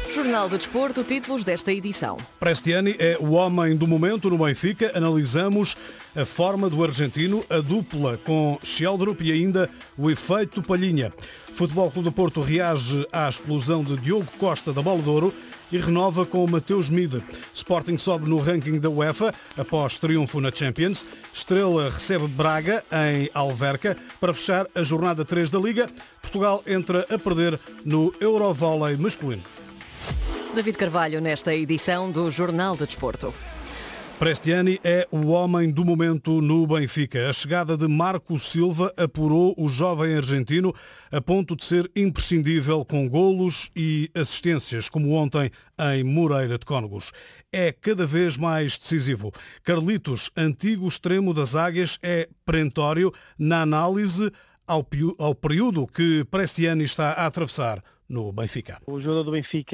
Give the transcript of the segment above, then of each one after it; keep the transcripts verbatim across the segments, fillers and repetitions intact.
Jornal de Desporto, títulos desta edição. Prestiani é o homem do momento no Benfica. Analisamos a forma do argentino, a dupla com Sheldrup e ainda o efeito Palhinha. Futebol Clube do Porto reage à exclusão de Diogo Costa da Bola de Ouro e renova com o Mateus Mide. Sporting sobe no ranking da UEFA após triunfo na Champions. Estrela recebe Braga em Alverca para fechar a jornada três da Liga. Portugal entra a perder no Eurovôlei masculino. David Carvalho nesta edição do Jornal de Desporto. Prestiani é o homem do momento no Benfica. A chegada de Marco Silva apurou o jovem argentino a ponto de ser imprescindível com golos e assistências, como ontem em Moreira de Cónegos. É cada vez mais decisivo. Carlitos, antigo extremo das Águias, é perentório na análise ao, ao período que Prestiani está a atravessar no Benfica. O jogador do Benfica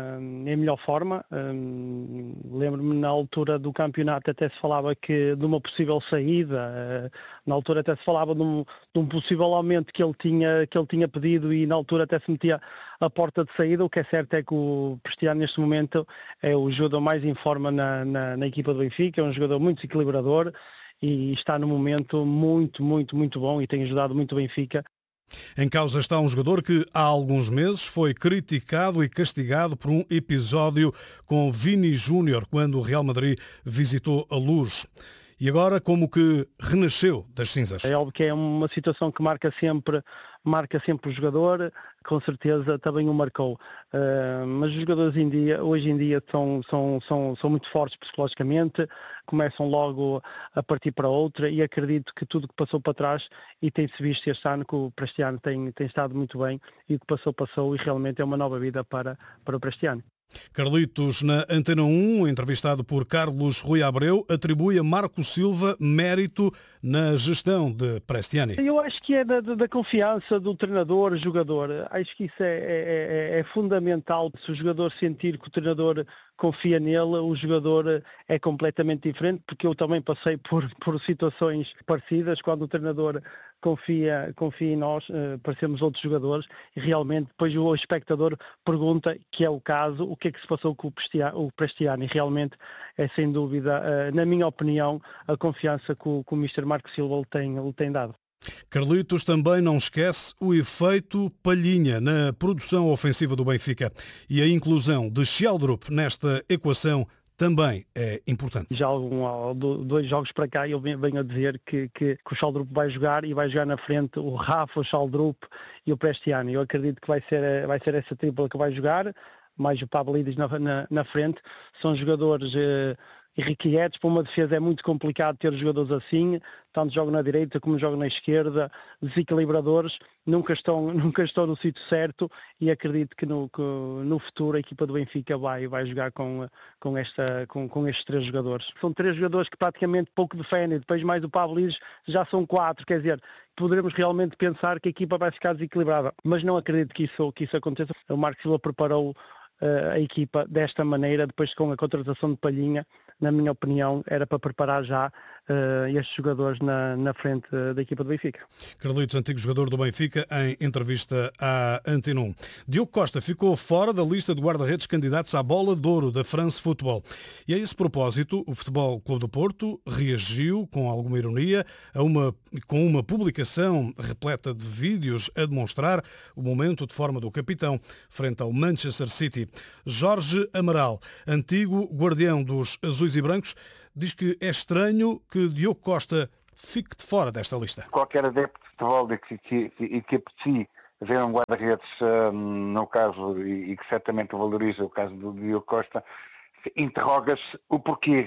em melhor forma. Hum, lembro-me na altura do campeonato até se falava que de uma possível saída, na altura até se falava de um, de um possível aumento que ele, tinha, que ele tinha pedido e na altura até se metia a porta de saída. O que é certo é que o Prestiani neste momento é o jogador mais em forma na, na, na equipa do Benfica, é um jogador muito desequilibrador e está num momento muito, muito, muito bom e tem ajudado muito o Benfica. Em causa está um jogador que há alguns meses foi criticado e castigado por um episódio com Vini Júnior quando o Real Madrid visitou a Luz. E agora como que renasceu das cinzas. É óbvio que é uma situação que marca sempre, marca sempre o jogador, com certeza também o marcou. Uh, mas os jogadores em dia, hoje em dia são, são, são, são muito fortes psicologicamente, começam logo a partir para outra e acredito que tudo que passou para trás, e tem-se visto este ano que o Prestiani tem, tem estado muito bem e o que passou, passou e realmente é uma nova vida para, para o Prestiani. Carlitos, na Antena um, entrevistado por Carlos Rui Abreu, atribui a Marco Silva mérito na gestão de Prestiani. Eu acho que é da, da confiança do treinador, jogador. Acho que isso é, é, é, é fundamental. Se o jogador sentir que o treinador confia nele, o jogador é completamente diferente, porque eu também passei por, por situações parecidas, quando o treinador confia, confia em nós, uh, parecemos outros jogadores, e realmente depois o espectador pergunta, que é o caso, o que é que se passou com o Prestiani. Realmente é sem dúvida, uh, na minha opinião, a confiança que o, que o mister Marco Silva lhe tem, lhe tem dado. Carlitos também não esquece o efeito Palhinha na produção ofensiva do Benfica e a inclusão de Sheldrup nesta equação também é importante. Já há algum, dois jogos para cá eu venho a dizer que, que, que o Sheldrup vai jogar e vai jogar na frente o Rafa, o Sheldrup e o Prestiani. Eu acredito que vai ser, vai ser essa tripla que vai jogar, mais o Pavlidis na, na, na frente. São jogadores eh, irrequietos, para uma defesa é muito complicado ter jogadores assim, tanto jogam na direita como jogam na esquerda, desequilibradores, nunca estão, nunca estão no sítio certo e acredito que no, que no futuro a equipa do Benfica vai, vai jogar com, com, esta, com, com estes três jogadores. São três jogadores que praticamente pouco defendem, depois mais o Pavlidis já são quatro, quer dizer, poderemos realmente pensar que a equipa vai ficar desequilibrada, mas não acredito que isso, que isso aconteça. O Marco Silva preparou uh, a equipa desta maneira, depois com a contratação de Palhinha, na minha opinião, era para preparar já uh, estes jogadores na, na frente da equipa do Benfica. Carlitos, antigo jogador do Benfica, em entrevista à Antena um. Diogo Costa ficou fora da lista de guarda-redes candidatos à Bola de Ouro da France Football. E a esse propósito, o Futebol Clube do Porto reagiu com alguma ironia a uma, com uma publicação repleta de vídeos a demonstrar o momento de forma do capitão frente ao Manchester City. Jorge Amaral, antigo guardião dos azuis e brancos, diz que é estranho que Diogo Costa fique de fora desta lista. Qualquer adepto de futebol e que, que, que, que aprecie ver um guarda-redes, um, no caso, e, e que certamente valoriza o caso do Diogo Costa, interroga-se o porquê,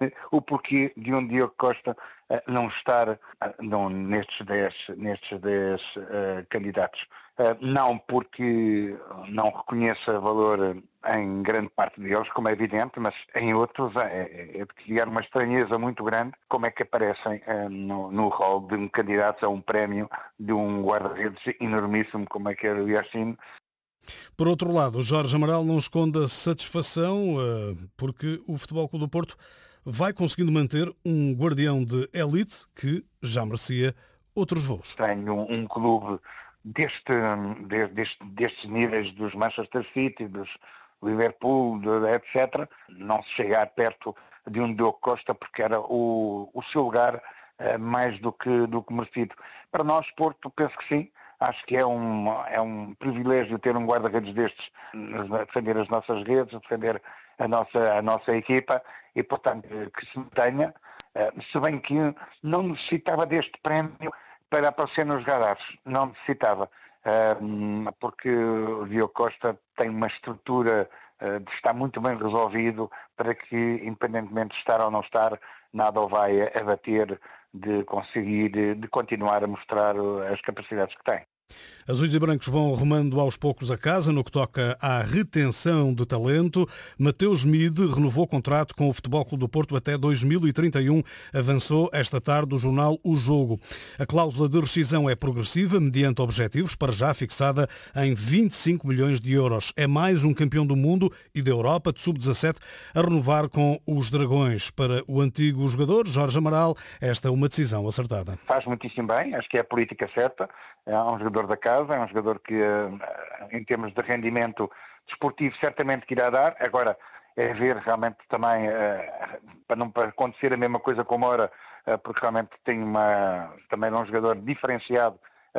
o porquê de um Diogo Costa uh, não estar uh, não, nestes dez, nestes dez uh, candidatos. Uh, não porque não reconheça valor em grande parte deles, como é evidente, mas em outros é, é de criar uma estranheza muito grande como é que aparecem uh, no, no rol de um candidato a um prémio de um guarda-redes enormíssimo como é que é o Yassin. Por outro lado, o Jorge Amaral não esconde a satisfação uh, porque o Futebol Clube do Porto vai conseguindo manter um guardião de elite que já merecia outros voos. Tenho um, um clube deste, deste, destes níveis dos Manchester City, dos, Liverpool, etcétera, não se chegar perto de um Diogo Costa porque era o, o seu lugar uh, mais do que, do que merecido. Para nós, Porto, penso que sim. Acho que é um, é um privilégio ter um guarda-redes destes a defender as nossas redes, a defender a nossa, a nossa equipa e, portanto, que se mantenha, uh, se bem que não necessitava deste prémio para aparecer nos radares, não necessitava, uh, porque o Diogo Costa tem uma estrutura uh, de estar muito bem resolvido para que, independentemente de estar ou não estar, nada o vai abater de conseguir, de, de continuar a mostrar as capacidades que tem. Azuis e brancos vão arrumando aos poucos a casa no que toca à retenção de talento. Mateus Mide renovou o contrato com o Futebol Clube do Porto até dois mil e trinta e um. Avançou esta tarde o jornal O Jogo. A cláusula de rescisão é progressiva, mediante objetivos, para já fixada em vinte e cinco milhões de euros. É mais um campeão do mundo e da Europa de sub dezassete a renovar com os Dragões. Para o antigo jogador, Jorge Amaral, esta é uma decisão acertada. Faz muitíssimo bem, acho que é a política certa. É um jogador da casa, é um jogador que, em termos de rendimento desportivo, certamente que irá dar. Agora, é ver realmente também, para não acontecer a mesma coisa como ora, porque realmente tem uma, também é um jogador diferenciado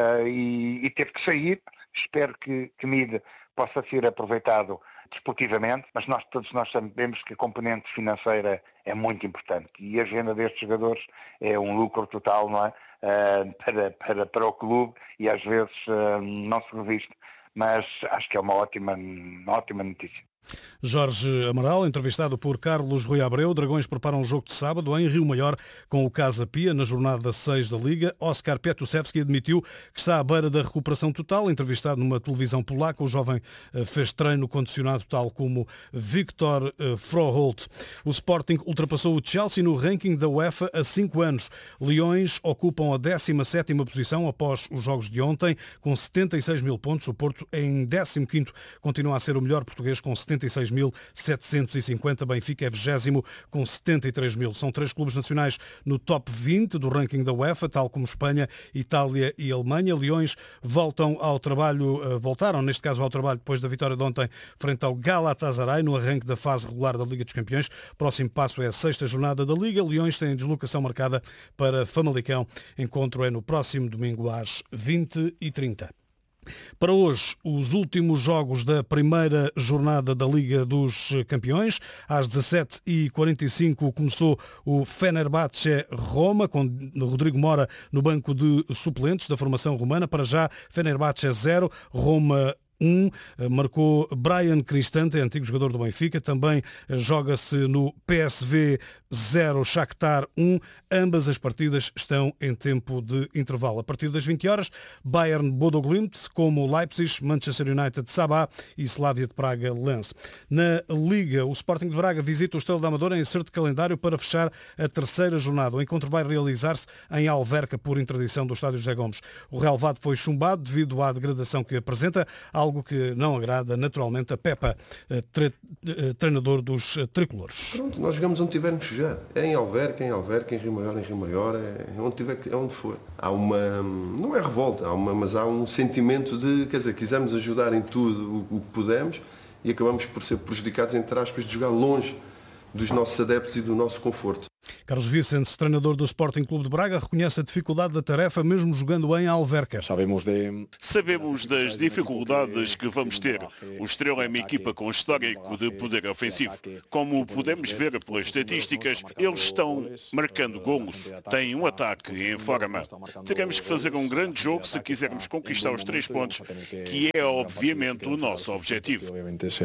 e, e teve que sair. Espero que, que Mide possa ser aproveitado desportivamente, mas nós todos nós sabemos que a componente financeira é muito importante e a agenda destes jogadores é um lucro total, não é? Uh, para, para, para o clube e às vezes uh, não se reviste, mas acho que é uma ótima, uma ótima notícia. Jorge Amaral, entrevistado por Carlos Rui Abreu. Dragões preparam um jogo de sábado em Rio Maior com o Casa Pia na jornada seis da Liga. Oscar Petusevski admitiu que está à beira da recuperação total. Entrevistado numa televisão polaca, o jovem fez treino condicionado tal como Viktor Froholt. O Sporting ultrapassou o Chelsea no ranking da UEFA há cinco anos. Leões ocupam a décima sétima posição após os jogos de ontem com setenta e seis mil pontos. O Porto em décimo quinto continua a ser o melhor português com setenta e seis mil setecentos e cinquenta. Benfica é vigésimo com setenta e três mil. São três clubes nacionais no top vinte do ranking da UEFA, tal como Espanha, Itália e Alemanha. Leões voltam ao trabalho, voltaram neste caso ao trabalho depois da vitória de ontem frente ao Galatasaray no arranque da fase regular da Liga dos Campeões. Próximo passo é a sexta jornada da Liga. Leões têm deslocação marcada para Famalicão. Encontro é no próximo domingo às vinte e trinta. Para hoje, os últimos jogos da primeira jornada da Liga dos Campeões. Às dezassete e quarenta e cinco começou o Fenerbahçe Roma, com Rodrigo Mora no banco de suplentes da formação romana. Para já, Fenerbahçe zero, Roma um. Marcou Brian Cristante, antigo jogador do Benfica. Também joga-se no P S V zero, Shakhtar um. Ambas as partidas estão em tempo de intervalo. A partir das vinte horas, Bayern Bodo-Glimt, como Leipzig, Manchester United Sabah e Slavia de Praga Lens. Na Liga, o Sporting de Braga visita o Estrela da Amadora em acerto de calendário para fechar a terceira jornada. O encontro vai realizar-se em Alverca por interdição do Estádio José Gomes. O relvado foi chumbado devido à degradação que apresenta, algo que não agrada naturalmente a Pepa, tre- treinador dos tricolores. Pronto, nós jogamos onde tivermos que jogar. É em Alverca, em Alverca, em Rio Maior, em Rio Maior, é onde, tiver, é onde for. Há uma, não é revolta, há uma, mas há um sentimento de, quer dizer, quisemos ajudar em tudo o, o que pudemos e acabamos por ser prejudicados, entre aspas, de jogar longe dos nossos adeptos e do nosso conforto. Carlos Vicente, treinador do Sporting Clube de Braga, reconhece a dificuldade da tarefa mesmo jogando em Alverca. Sabemos, de... Sabemos das dificuldades que vamos ter. O Estrela é uma equipa com histórico de poder ofensivo. Como podemos ver pelas estatísticas, eles estão marcando golos. Têm um ataque em forma. Teremos que fazer um grande jogo se quisermos conquistar os três pontos, que é obviamente o nosso objetivo.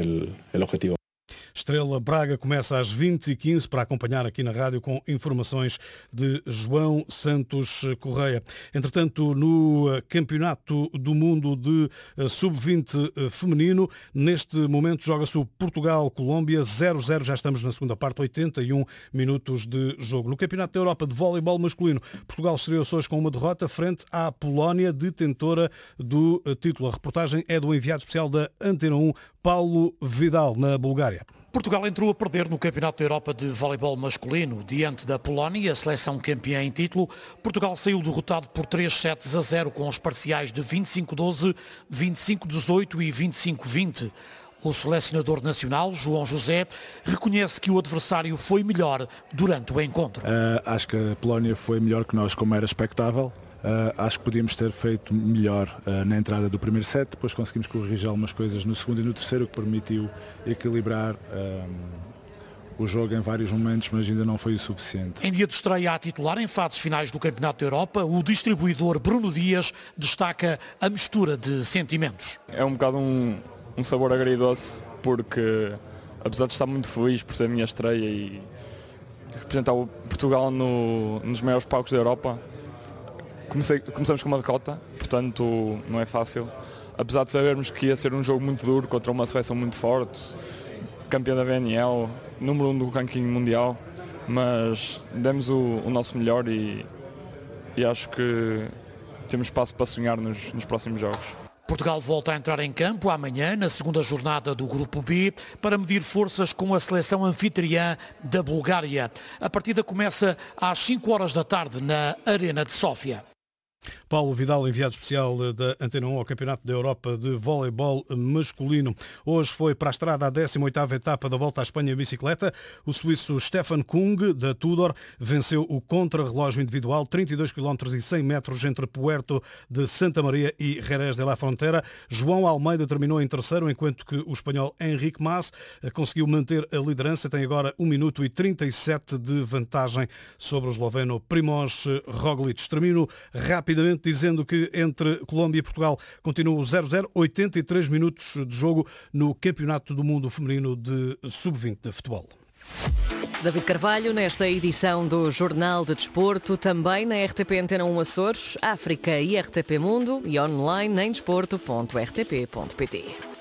Estrela Braga começa às vinte e quinze para acompanhar aqui na rádio com informações de João Santos Correia. Entretanto, no Campeonato do Mundo de sub vinte feminino, neste momento joga-se o Portugal-Colômbia zero a zero, já estamos na segunda parte, oitenta e um minutos de jogo. No Campeonato da Europa de Voleibol masculino, Portugal estreou-se hoje com uma derrota frente à Polónia, detentora do título. A reportagem é do enviado especial da Antena um, Paulo Vidal, na Bulgária. Portugal entrou a perder no Campeonato da Europa de Voleibol masculino. Diante da Polónia, a seleção campeã em título, Portugal saiu derrotado por três sets a zero com os parciais de vinte e cinco a doze, vinte e cinco a dezoito e vinte e cinco a vinte. O selecionador nacional, João José, reconhece que o adversário foi melhor durante o encontro. Uh, acho que a Polónia foi melhor que nós, como era expectável. Uh, acho que podíamos ter feito melhor uh, na entrada do primeiro set, depois conseguimos corrigir algumas coisas no segundo e no terceiro, o que permitiu equilibrar um, o jogo em vários momentos, mas ainda não foi o suficiente. Em dia de estreia a titular em fases finais do Campeonato da Europa, o distribuidor Bruno Dias destaca a mistura de sentimentos. É um bocado um, um sabor agridoce, porque apesar de estar muito feliz por ser a minha estreia e representar o Portugal no, nos maiores palcos da Europa, comecei, começamos com uma derrota, portanto não é fácil. Apesar de sabermos que ia ser um jogo muito duro contra uma seleção muito forte, campeã da B N L, número um do ranking mundial, mas demos o, o nosso melhor e, e acho que temos espaço para sonhar nos, nos próximos jogos. Portugal volta a entrar em campo amanhã, na segunda jornada do Grupo B, para medir forças com a seleção anfitriã da Bulgária. A partida começa às cinco horas da tarde na Arena de Sófia. Paulo Vidal, enviado especial da Antena um ao Campeonato da Europa de Voleibol Masculino. Hoje foi para a estrada a décima oitava etapa da Volta à Espanha em bicicleta. O suíço Stefan Kung, da Tudor, venceu o contrarrelógio individual, trinta e dois quilómetros e cem metros entre Puerto de Santa Maria e Jerez de la Frontera. João Almeida terminou em terceiro, enquanto que o espanhol Enrique Mas conseguiu manter a liderança. Tem agora um minuto e trinta e sete de vantagem sobre o esloveno Primož Roglič. Termino rapidamente dizendo que entre Colômbia e Portugal continua o zero zero, oitenta e três minutos de jogo no Campeonato do Mundo Feminino de sub vinte de futebol. David Carvalho, nesta edição do Jornal de Desporto, também na R T P Antena um Açores, África e R T P Mundo e online em desporto ponto r t p ponto p t.